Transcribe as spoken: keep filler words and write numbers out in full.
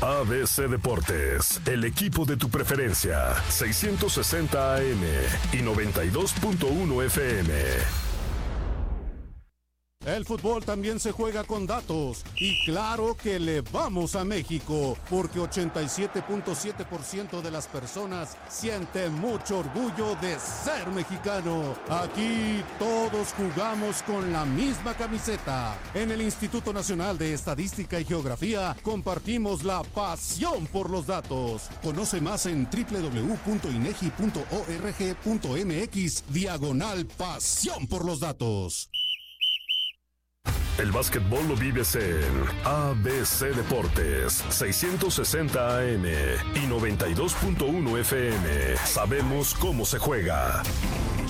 A B C Deportes, el equipo de tu preferencia, seiscientos sesenta A M y noventa y dos punto uno F M. El fútbol también se juega con datos y claro que le vamos a México porque ochenta y siete punto siete por ciento de las personas sienten mucho orgullo de ser mexicano. Aquí todos jugamos con la misma camiseta. En el Instituto Nacional de Estadística y Geografía compartimos la pasión por los datos. Conoce más en doble u doble u doble u punto inegi punto org punto mx diagonal pasión por los datos. El básquetbol lo vives en A B C Deportes, seiscientos sesenta A M y noventa y dos punto uno F M. Sabemos cómo se juega.